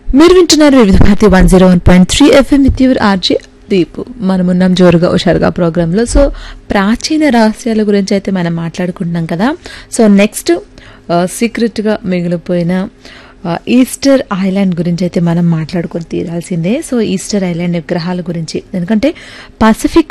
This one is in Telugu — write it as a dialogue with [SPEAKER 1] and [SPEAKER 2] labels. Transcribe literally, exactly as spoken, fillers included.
[SPEAKER 1] మీరు వింటున్నారు వివిధ Bharati one zero one point three FM with your RJ Deepu. మనమున్నాం జోరుగా హుషారుగా ప్రోగ్రాంలో. సో ప్రాచీన రహస్యాల గురించి అయితే మనం మాట్లాడుకుంటున్నాం కదా. సో నెక్స్ట్ సీక్రెట్గా మిగిలిపోయిన ఈస్టర్ ఐలాండ్ గురించి అయితే మనం మాట్లాడుకొని తీరాల్సిందే. సో ఈస్టర్ ఐలాండ్ విగ్రహాల గురించి, ఎందుకంటే పసిఫిక్